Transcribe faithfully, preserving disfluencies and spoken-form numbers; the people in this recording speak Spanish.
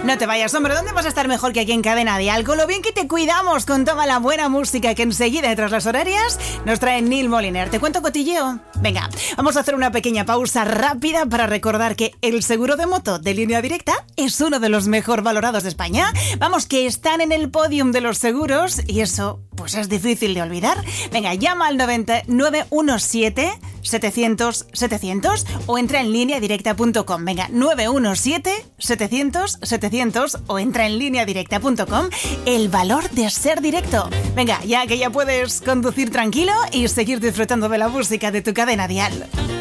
No te vayas, hombre, ¿dónde vas a estar mejor que aquí en Cadena Dial? Con lo bien que te cuidamos con toda la buena música que enseguida, tras las horarias, nos trae Neil Moliner. ¿Te cuento cotilleo? Venga, vamos a hacer una pequeña pausa rápida para recordar que el seguro de moto de Línea Directa es uno de los mejor valorados de España. Vamos, que están en el podium de los seguros y eso, pues es difícil de olvidar. Venga, llama al noventa nueve uno siete setecientos setecientos o entra en línea directa punto com. Venga, nueve uno siete setecientos setecientos o entra en línea directa punto com. El valor de ser directo. Venga, ya que ya puedes conducir tranquilo y seguir disfrutando de la música de tu Cadena Dial.